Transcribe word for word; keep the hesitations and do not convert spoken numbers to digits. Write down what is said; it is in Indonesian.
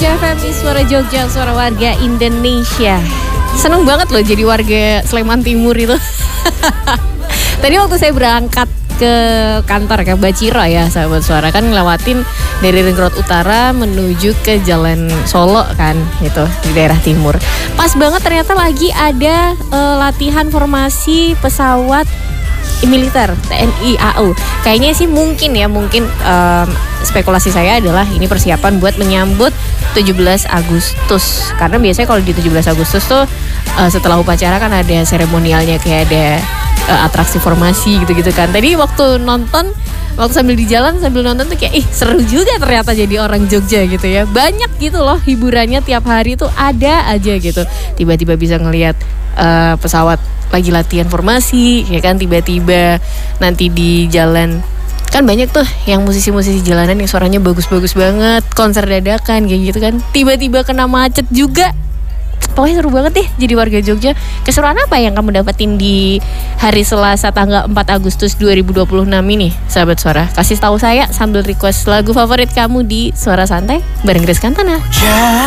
Jogja F M, suara Jogja, suara warga Indonesia. Seneng banget loh jadi warga Sleman Timur itu. Tadi waktu saya berangkat ke kantor ke Baciro ya sahabat suara, kan ngelewatin dari Ring Road Utara menuju ke Jalan Solo kan, gitu di daerah timur. Pas banget ternyata lagi ada uh, latihan formasi pesawat militer T N I A U. Kayaknya sih mungkin ya, mungkin um, spekulasi saya adalah ini persiapan buat menyambut tujuh belas Agustus. Karena biasanya kalau di tujuh belas Agustus tuh uh, setelah upacara kan ada seremonialnya, kayak ada uh, atraksi formasi gitu-gitu kan. Tadi waktu nonton, waktu sambil di jalan sambil nonton tuh kayak ih seru juga ternyata jadi orang Jogja gitu ya. Banyak gitu loh hiburannya tiap hari tuh ada aja gitu. Tiba-tiba bisa ngelihat uh, pesawat lagi latihan formasi ya kan, tiba-tiba nanti di jalan kan banyak tuh yang musisi-musisi jalanan yang suaranya bagus-bagus banget, konser dadakan kayak gitu kan, tiba-tiba kena macet juga. Pokoknya seru banget deh jadi warga Jogja. Keseruan apa yang kamu dapetin di hari Selasa tanggal empat Agustus dua ribu dua puluh enam ini sahabat suara? Kasih tahu saya sambil request lagu favorit kamu di Suara Santai bareng Grace Kantana.